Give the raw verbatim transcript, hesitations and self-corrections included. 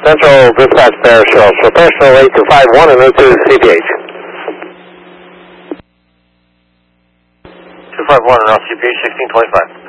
Central Dispatch Bear Show. So personal eight two five one and move to C B H. two five one and off C B H sixteen twenty-five.